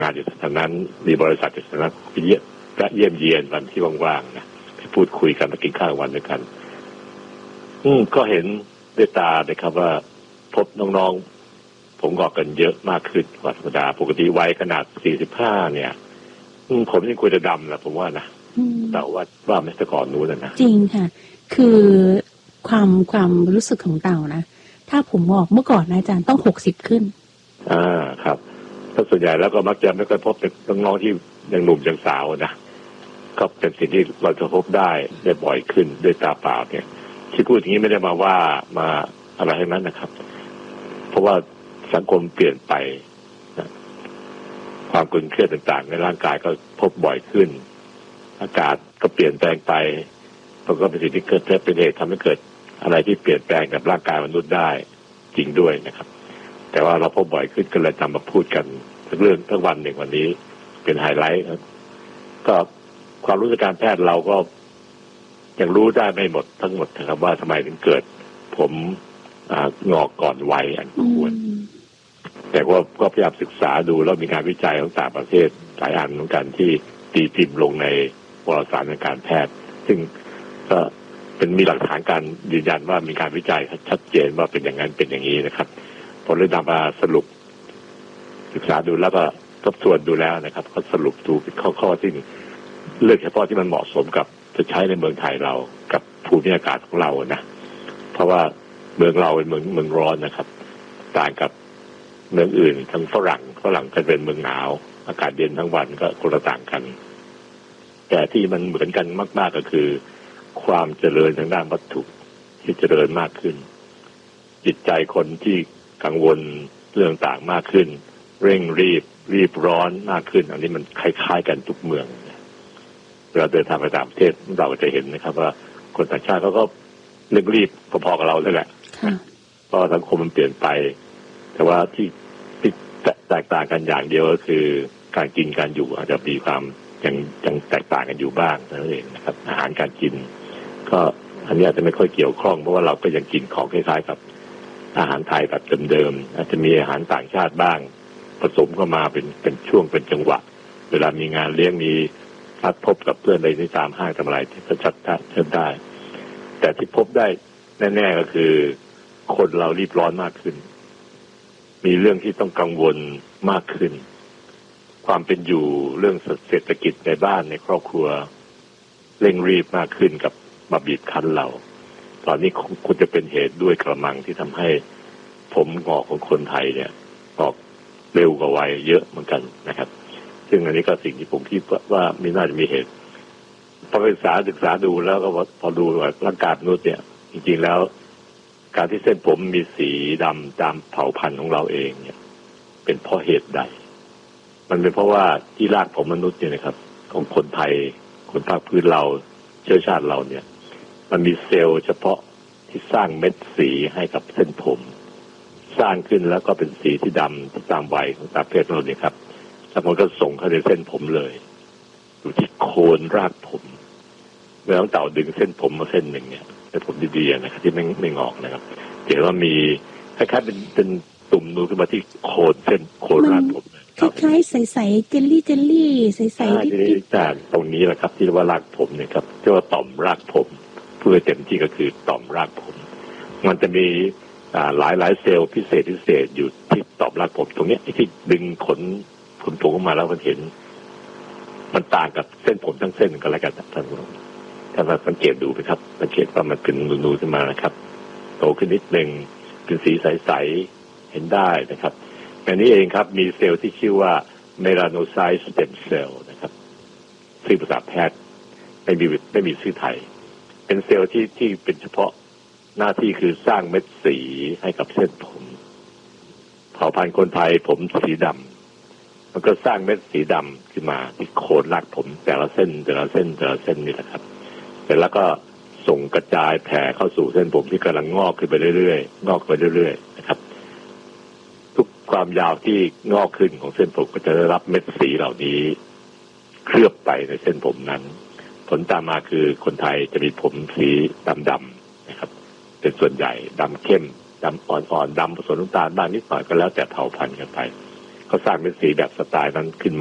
งานอยู่ทางนั้นมีบริษัทอยู่ทางนั้นไปเยี่ยมเยียนวันที่ว่างๆนะไปพูดคุยกันไปกินข้าววันด้วยกันก็เห็นด้วยตาเลยครับว่าพบน้องๆผมงอกกันเยอะมากขึ้นกว่าธรรมดาปกติวัยขนาด45เนี่ยผมยังควรจะดำแหละผมว่านะแต่ว่าไม่แต่ก่อนนู้นนะจริงค่ะคือความรู้สึกของเต่านะถ้าผมงอกเมื่อก่อนนะอาจารย์ต้อง60ขึ้นครับถ้าส่วนใหญ่แล้วก็มักจะไม่ค่อยพบน้องๆที่ยังหนุ่มยังสาวนะก็เป็นสิ่งที่เราจะพบได้บ่อยขึ้นด้วยตาเปล่าเนี่ยที่พูดอย่างนี้ไม่ได้มาว่ามาอะไรทั้งนั้นนะครับเพราะว่าสังคมเปลี่ยนไปนะความตึงเครียดต่างๆในร่างกายก็พบบ่อยขึ้นอากาศก็เปลี่ยนแปลงไปแล้วก็เป็นสิ่งที่เกิดเป็นเหตุทำให้เกิดอะไรที่เปลี่ยนแปลงกับร่างกายมนุษย์ได้จริงด้วยนะครับแต่ว่าเราพบบ่อยขึ้นก็เลยนำมาพูดกันทั้งเรื่องทั้งวันหนึ่งวันนี้เป็นไฮไลท์ก็ความรู้ทางการแพทย์เราก็ยังรู้ได้ไม่หมดทั้งหมดนะครับว่าทำไมถึงเกิดผมงอกก่อนวัยอันควรแต่ว่าก็พยายามศึกษาดูแล้วมีงานวิจัยของต่างประเทศหลายอันเหมือนกันที่ตีพิมพ์ลงในวารสารทางการแพทย์ซึ่งก็เป็นมีหลักฐานการยืนยันว่ามีการวิจัยชัดเจนว่าเป็นอย่างนั้นเป็นอย่างนี้นะครับผมเลยนำมาสรุปศึกษาดูแล้วก็ทบทวนดูแล้วนะครับก็สรุปดูเป็นข้อที่เลือกเฉพาะที่มันเหมาะสมกับจะใช้ในเมืองไทยเรากับภูมิอากาศของเรานะเพราะว่าเมืองเราเป็นเมืองร้อนนะครับต่างกับเมืองอื่นทั้งฝรั่งก็เป็นเมืองหนาวอากาศเย็นทั้งวันก็คนละต่างกันแต่ที่มันเหมือนกันมากๆก็คือความเจริญทางด้านวัตถุที่เจริญมากขึ้นจิตใจคนที่กังวลเรื่องต่างมากขึ้นเร่งรีบร้อนมากขึ้นอันนี้มันคล้ายๆกันทุกเมืองเวลาเดินทางไปต่างประเทศเราก็จะเห็นนะครับว่าคนต่างชาติเขาก็เร่งรีบพอๆกับเราเลยแหละเพราะสังคมมันเปลี่ยนไปแต่ว่าที่แตกต่างกันอย่างเดียวก็คือการกินการอยู่อาจจะมีความยังแตกต่างกันอยู่บ้างนั่นเองนะครับอาหารการกินก็อันนี้อาจจะไม่ค่อยเกี่ยวข้องเพราะว่าเราก็ยังกินของคล้ายๆกับอาหารไทยแบบเดิมๆอาจจะมีอาหารต่างชาติบ้างผสมเข้ามาเป็นช่วงเป็นจังหวะเวลามีงานเลี้ยงมีพัดพบกับเพื่อนอะไรในตามห้างทำอะไรที่ก็ชัดเชิญได้แต่ที่พบได้แน่ๆก็คือคนเรารีบร้อนมากขึ้นมีเรื่องที่ต้องกังวลมากขึ้นความเป็นอยู่เรื่องเศรษฐกิจในบ้านในครอบครัวเร่งรีบมากขึ้นกับมาบีบคั้นเราตอนนี้คุณจะเป็นเหตุด้วยกระมังที่ทำให้ผมงอกของคนไทยเนี่ยออกเร็วกว่าวัยเยอะเหมือนกันนะครับซึ่งอันนี้ก็สิ่งที่ผมคิดว่าไม่น่าจะมีเหตุพอศึกษาดูแล้วก็พอดูร่างกายมนุษย์เนี่ยจริงๆแล้วการที่เส้นผมมีสีดำตามเผ่าพันธุ์ของเราเองเนี่ยเป็นเพราะเหตุใดมันเป็นเพราะว่าที่รากผมมนุษย์เนี่ยนะครับของคนไทยคนภาคพื้นเราเชื้อชาติเราเนี่ยมันมีเซลล์เฉพาะที่สร้างเม็ดสีให้กับเส้นผมสร้างขึ้นแล้วก็เป็นสีที่ดำที่ตามวัยของตามเพศเราเนี่ยครับแล้วมันก็ส่งเข้าในเส้นผมเลยอยู่ที่โคนรากผมเมื่อเต่าดึงเส้นผมมาเส้นหนึ่งเนี่ยเส้นผมดีๆนะครับที่ไม่งอกนะครับเห็นว่ามีคล้ายๆเป็นตุ่มนูนขึ้นมาที่โคนเส้นโคนรากผมคล้ายๆใสๆเจลลี่ใสๆนิดๆตรงนี้แหละครับที่เรียกว่ารากผมเนี่ยครับเรียกว่าต่อมรากผมเพื่อเต็มที่ก็คือต่อมรากผมมันจะมีหลายเซลล์พิเศษอยู่ที่ต่อมรากผมตรงนี้ที่ดึงขนผมออกมาแล้วมันเห็นมันต่างกับเส้นผมทั้งเส้นกันแล้วกันท่านผู้ชมถ้าเราสังเกตดูนะครับสังเกตว่ามันเป็นนูนๆขึ้นมานะครับโตขึ้นนิดนึงเป็นสีใสๆเห็นได้นะครับอันนี้เองครับมีเซลล์ที่ชื่อว่าเมลาโนไซต์สเต็มเซลล์นะครับชื่อภาษาแพทย์ไม่มีชื่อไทยเป็นเซลล์ที่เป็นเฉพาะหน้าที่คือสร้างเม็ดสีให้กับเส้นผมเผ่าพันธุ์คนไทยผมสีดำมันก็สร้างเม็ดสีดำขึ้นมาที่โคนรากผมแต่ละเส้นนี่แหละครับเสร็จแล้วก็ส่งกระจายแผ่เข้าสู่เส้นผมที่กำลังงอกขึ้นไปเรื่อยๆนะครับทุกความยาวที่งอกขึ้นของเส้นผมก็จะได้รับเม็ดสีเหล่านี้เคลือบไปในเส้นผมนั้นผลตามมาคือคนไทยจะมีผมสีดำๆนะครับเป็นส่วนใหญ่ดำเข้มดำอ่อนๆดำผสมน้ำตาลบ้างนิดหน่อยก็แล้วแต่เผ่าพันธุ์กันไปเขาสร้างเป็นสีแบบสไตล์นั้นขึ้น